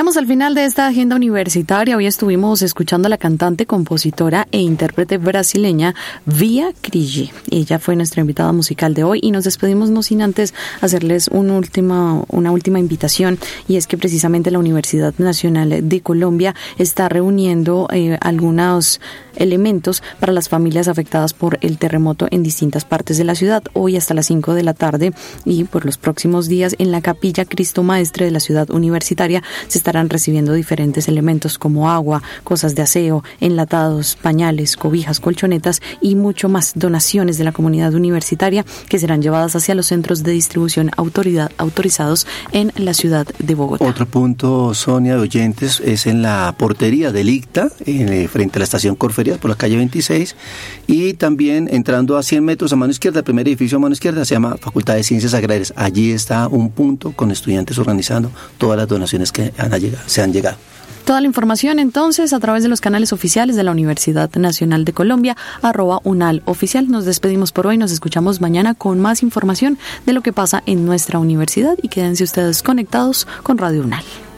Llegamos al final de esta agenda universitaria. Hoy estuvimos escuchando a la cantante, compositora e intérprete brasileña Bia Kriege. Ella fue nuestra invitada musical de hoy y nos despedimos no sin antes hacerles una última invitación, y es que precisamente la Universidad Nacional de Colombia está reuniendo algunos elementos para las familias afectadas por el terremoto en distintas partes de la ciudad. Hoy hasta las 5 de la tarde y por los próximos días en la Capilla Cristo Maestre de la ciudad universitaria se estarán recibiendo diferentes elementos como agua, cosas de aseo, enlatados, pañales, cobijas, colchonetas y mucho más, donaciones de la comunidad universitaria que serán llevadas hacia los centros de distribución autorizados en la ciudad de Bogotá. Otro punto, Sonia, de oyentes, es en la portería del ICTA, frente a la estación Corferia, por la calle 26, y también entrando a 100 metros a mano izquierda, el primer edificio a mano izquierda se llama Facultad de Ciencias Agrarias. Allí está un punto con estudiantes organizando todas las donaciones que se han llegado. Toda la información entonces a través de los canales oficiales de la Universidad Nacional de Colombia, @unaloficial. Nos despedimos por hoy, nos escuchamos mañana con más información de lo que pasa en nuestra universidad y quédense ustedes conectados con Radio UNAL.